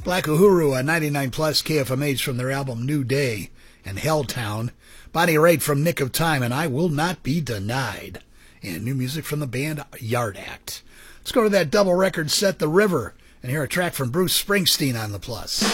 Black Uhuru on 99 plus KFMH from their album New Day, and Helltown. Bonnie Raitt from Nick of Time and I Will Not Be Denied. And new music from the band Yard Act. Let's go to that double record set, The River, and hear a track from Bruce Springsteen on the Plus.